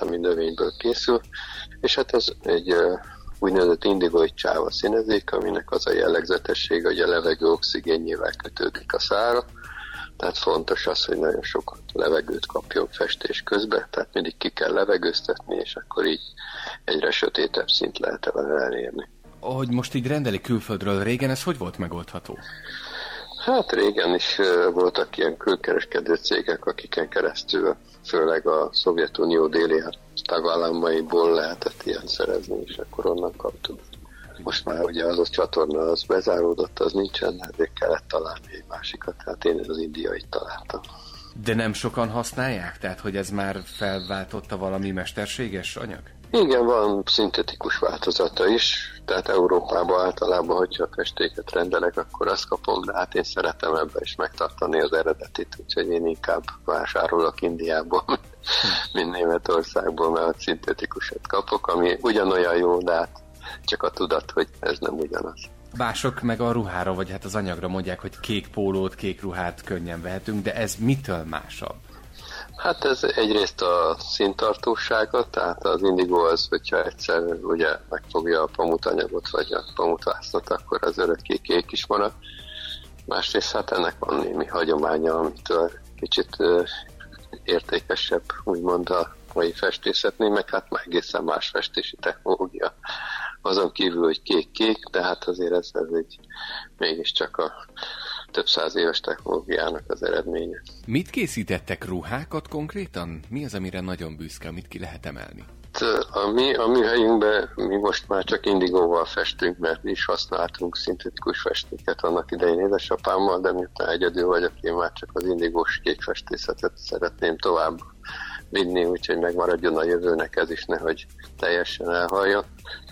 ami növényből készül, és hát ez egy úgynevezett indigoid csáva színezék, aminek az a jellegzetessége, hogy a levegő oxigénjével kötődik a szálra, tehát fontos az, hogy nagyon sok levegőt kapjon festés közben, tehát mindig ki kell levegőztetni, és akkor így egyre sötétebb szint lehet vele elérni. Ahogy most így rendeli külföldről, régen ez hogy volt megoldható? Hát régen is voltak ilyen külkereskedő cégek, akiken keresztül főleg a Szovjetunió déli tagállamaiból lehetett ilyen szerezni, és akkor onnan kaptuk. Most már ugye az a csatorna az bezáródott, az nincsen, ezért kellett találni egy másikat, tehát én az indiait találtam. De nem sokan használják? Tehát, hogy ez már felváltotta valami mesterséges anyag? Igen, van szintetikus változata is, tehát Európában általában, hogyha festéket rendelek, akkor azt kapom, de hát én szeretem ebbe is megtartani az eredetit, úgyhogy én inkább vásárolok Indiából, mint Németországból, mert szintetikusat kapok, ami ugyanolyan jó, de hát csak a tudat, hogy ez nem ugyanaz. Mások meg a ruhára, vagy hát az anyagra mondják, hogy kék pólót, kék ruhát könnyen vehetünk, de ez mitől másabb? Hát ez egyrészt a színtartósága, tehát az indigo az, hogyha egyszer ugye megfogja a pamutanyagot, vagy a pamutvászlót, akkor az örökké kék is marad. Másrészt hát ennek van némi hagyománya, amitől kicsit értékesebb, úgymond a mai festészetnél, meg hát már egészen más festési technológia. Azon kívül, hogy kék-kék, de hát azért ez egy mégiscsak a több száz éves technológiának az eredménye. Mit készítettek, ruhákat konkrétan? Mi az, amire nagyon büszke, amit ki lehet emelni? A műhelyünkben mi most már csak indigóval festünk, mert mi is használtunk szintetikus festéket annak idején édesapámmal, de miután egyedül vagyok, én már csak az indigós kékfestészetet szeretném tovább vinni, úgyhogy megmaradjon a jövőnek ez is, nehogy teljesen elhaljon.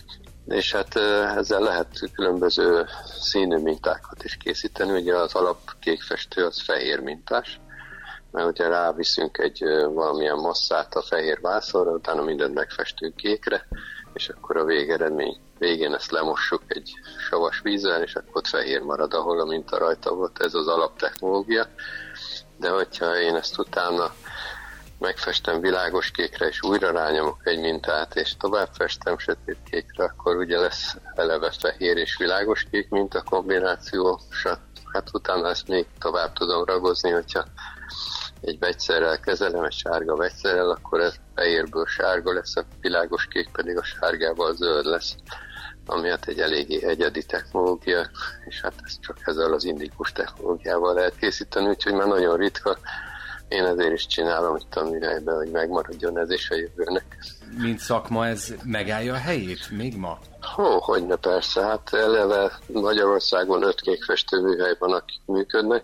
És hát ezzel lehet különböző színű mintákat is készíteni. Ugye az alapkékfestő az fehér mintás, mert ugye ráviszünk egy valamilyen masszát a fehér vászonra, utána mindent megfestünk kékre, és akkor a végeredmény végén ezt lemossuk egy savas vízzel, és akkor ott fehér marad, ahol a minta rajta volt. Ez az alaptechnológia. De hogyha én ezt utána megfestem világos kékre, és újra rányomok egy mintát, és tovább festem sötét kékre, akkor ugye lesz eleve fehér és világos kék minta kombináció, hát utána ezt még tovább tudom ragozni, hogyha egy vegyszerrel kezelem, egy sárga vegyszerrel, akkor ez fehérből sárga lesz, a világos kék pedig a sárgával zöld lesz, ami hát egy eléggé egyedi technológia, és hát ezt csak ezzel az indikus technológiával lehet készíteni, úgyhogy már nagyon ritka. Én ezért is csinálom itt a műhelyben, hogy megmaradjon ez is a jövőnek. Mint szakma ez megállja a helyét még ma? Hogyne persze, hát eleve Magyarországon 5 kékfestő műhely van, akik működnek.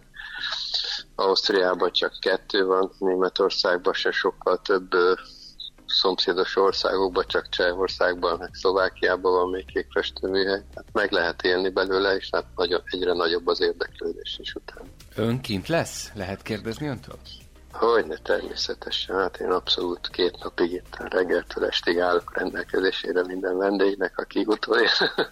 Ausztriában csak 2 van, Németországban se sokkal több, szomszédos országokban, csak Csehországban, meg Szlovákiában van még kékfestő műhely. Hát meg lehet élni belőle, és hát egyre nagyobb az érdeklődés is utána. Ön kint lesz? Lehet kérdezni öntől? Hogyne, természetesen. Hát én abszolút 2 napig itt reggeltől estig állok rendelkezésére minden vendégnek, aki utolér.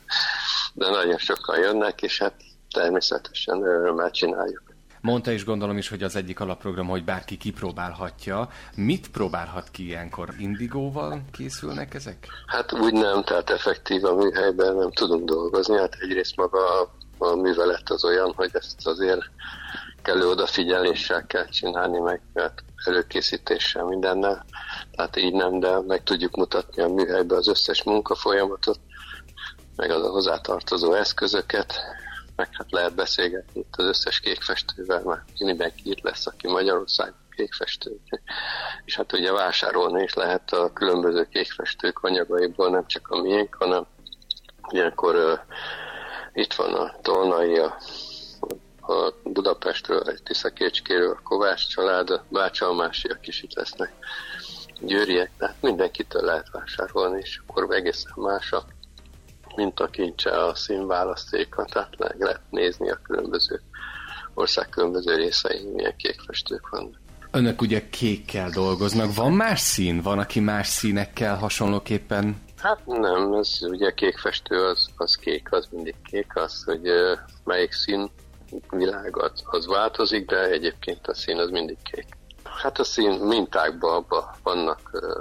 De nagyon sokan jönnek, és hát természetesen örömmel csináljuk. Mondta is, gondolom is, hogy az egyik alapprogram, hogy bárki kipróbálhatja. Mit próbálhat ki ilyenkor? Indigóval készülnek ezek? Hát úgy nem, tehát effektív a műhelyben nem tudunk dolgozni. Hát egyrészt maga a művelet az olyan, hogy ezt azért kellő odafigyeléssel kell csinálni, meg előkészítéssel, mindennel. Tehát így nem, de meg tudjuk mutatni a műhelyben az összes munkafolyamatot, meg az a hozzátartozó eszközöket, meg hát lehet beszélgetni itt az összes kékfestővel, mert mindenki itt lesz, aki Magyarországon kékfestő. És hát ugye vásárolni is lehet a különböző kékfestők anyagaiból, nem csak a miénk, hanem ilyenkor itt van a Tolnai, a Budapestről, egy Tiszakécskéről, a Kovács család, a Bácsalmásiak is itt lesznek, győriek, tehát mindenkitől lehet vásárolni, és akkor egészen más a mintakincse, a színválasztéka, tehát meg lehet nézni a különböző ország különböző részein, milyen kékfestők vannak. Önök ugye kékkel dolgoznak. Van más szín? Van, aki más színekkel hasonlóképpen? Hát nem, ez ugye kékfestő az kék, az mindig kék, az, hogy melyik szín világ az változik, de egyébként a szín az mindig kék. Hát a szín mintákban vannak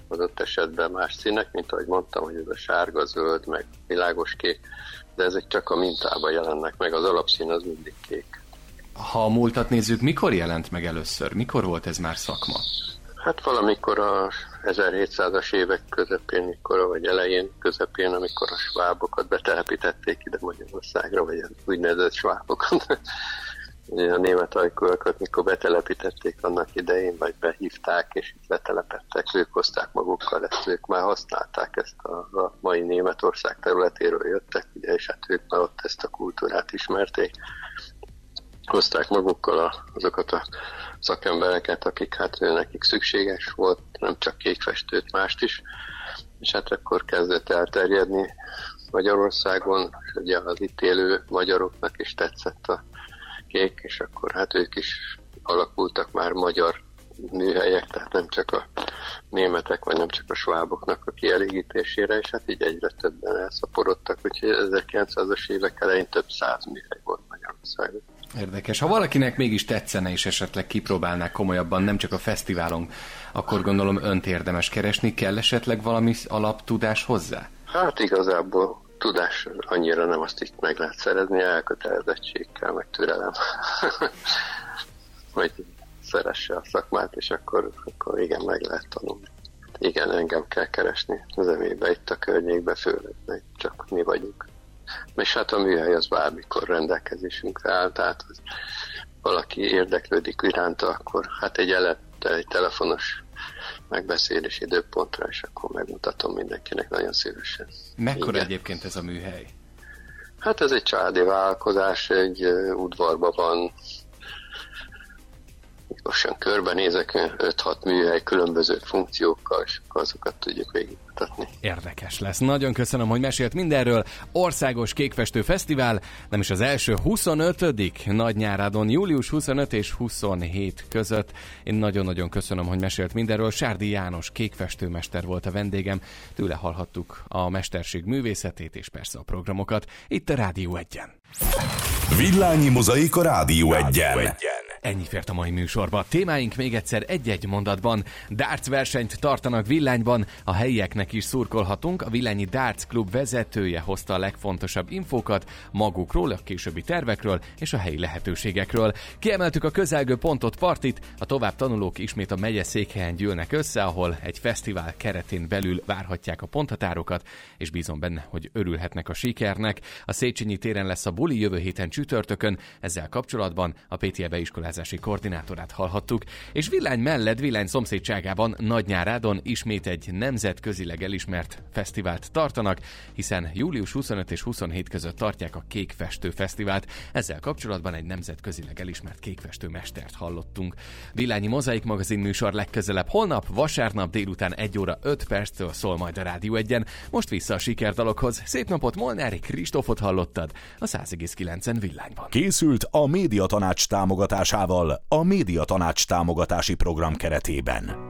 adott esetben más színek, mint ahogy mondtam, hogy ez a sárga, zöld, meg világos kék, de ezek csak a mintában jelennek meg, az alapszín az mindig kék. Ha a múltat nézzük, mikor jelent meg először? Mikor volt ez már szakma? Hát valamikor a 1700-as évek közepén, vagy elején, közepén, amikor a svábokat betelepítették ide Magyarországra, vagy úgynevezett svábokat. A német ajkúakat, mikor betelepítették annak idején, vagy behívták, és itt betelepettek, ők hozták magukkal ezt, ők már használták ezt a mai Németország területéről jöttek, ugye, és hát ők már ott ezt a kultúrát ismerték. Hozták magukkal azokat a szakembereket, akik hát nekik szükséges volt, nem csak kékfestőt, mást is, és hát akkor kezdett elterjedni Magyarországon, és ugye az itt élő magyaroknak is tetszett a kék, és akkor hát ők is alakultak már magyar műhelyek, tehát nem csak a németek, vagy nem csak a sváboknak a kielégítésére, és hát így egyre többen elszaporodtak, úgyhogy 1900-as évek elején több 100 műhely volt Magyarországon. Érdekes. Ha valakinek mégis tetszene, és esetleg kipróbálná komolyabban, nem csak a fesztiválon, akkor gondolom önt érdemes keresni. Kell esetleg valami alaptudás hozzá? Hát igazából tudás annyira nem, azt itt meg lehet szerezni, elkötelezettségkel, meg türelem. Hogy szeresse a szakmát, és akkor igen, meg lehet tanulni. Igen, engem kell keresni az emébe, itt a környékbe, főleg, csak mi vagyunk. És hát a műhely az bármikor rendelkezésünkre áll, tehát hogy valaki érdeklődik iránta, akkor hát egy telefonos megbeszélés időpontra, és akkor megmutatom mindenkinek nagyon szívesen. Mekkora egyébként ez a műhely? Hát ez egy családi vállalkozás, egy udvarban van, gyorsan körbenézek, 5-6 műhely különböző funkciókkal, és azokat tudjuk végigmutatni. Érdekes lesz. Nagyon köszönöm, hogy mesélt mindenről. Országos Kékfestő Fesztivál, nem is az első, 25. Nagynyárádon, július 25 és 27 között. Én nagyon-nagyon köszönöm, hogy mesélt mindenről. Sárdi János kékfestőmester volt a vendégem. Tőle hallhattuk a mesterség művészetét és persze a programokat. Itt a Rádió 1-en. Villányi mozaik a Rádió 1-en. Ennyi fért a mai műsorba. A témáink még egyszer egy-egy mondatban. Darts versenyt tartanak Villányban, a helyieknek is szurkolhatunk. A Villányi Darts Klub vezetője hozta a legfontosabb infókat magukról, a későbbi tervekről és a helyi lehetőségekről. Kiemeltük a közelgő pontot, partit, a tovább tanulók ismét a megyeszékhelyen gyűlnek össze, ahol egy fesztivál keretén belül várhatják a ponthatárokat, és bízom benne, hogy örülhetnek a sikernek. A Széchenyi téren lesz a buli jövő héten csütörtökön, ezzel kapcsolatban a PTE beiskolázási koordinátorát hallhattuk, és Villány mellett, Villány szomszédságában Nagynyárádon ismét egy nemzetközileg elismert fesztivált tartanak, hiszen július 25 és 27 között tartják a Kékfestő Fesztivált. Ezzel kapcsolatban egy nemzetközileg elismert kékfestőmestert hallottunk. Villányi Mozaik magazin műsor legközelebb holnap, vasárnap délután 1 óra 5 perctől szól majd a Rádió 1-en. Most vissza a sikerdalokhoz. Szép napot, Molnári Kristófot hallottad a 100,9 Villányban. Készült a Médiatanács támogatásával, a Médiatanács támogatási program keretében.